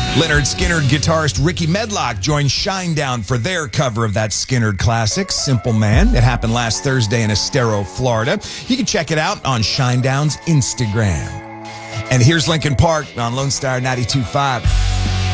Leonard Skinner guitarist Ricky Medlock joined Shinedown for their cover of that Skinner classic, Simple Man. It happened last Thursday in Estero, Florida. You can check it out on Shinedown's Instagram. And here's Linkin Park on Lone Star 92.5.